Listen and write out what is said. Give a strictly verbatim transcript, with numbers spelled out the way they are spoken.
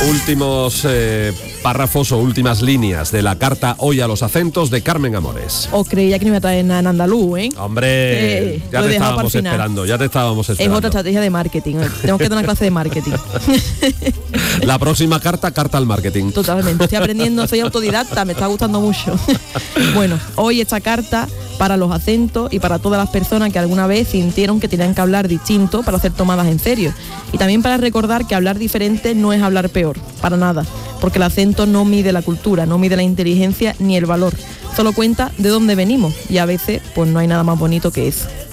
últimos eh, párrafos o últimas líneas de la carta Hoy a los acentos de Carmen Amores. Os creía que no iba a traer nada en andaluz, ¿eh? Hombre, eh, ya te estábamos esperando, ya te estábamos esperando. Es otra estrategia de marketing, ¿eh? Tenemos que dar una clase de marketing. La próxima carta, carta al marketing. Totalmente, estoy aprendiendo, soy autodidacta, me está gustando mucho. Bueno, hoy esta carta para los acentos y para todas las personas que alguna vez sintieron que tenían que hablar distinto para ser tomadas en serio. Y también para recordar que hablar diferente no es hablar peor, para nada, porque el acento no mide la cultura, no mide la inteligencia ni el valor, solo cuenta de dónde venimos y a veces pues no hay nada más bonito que eso.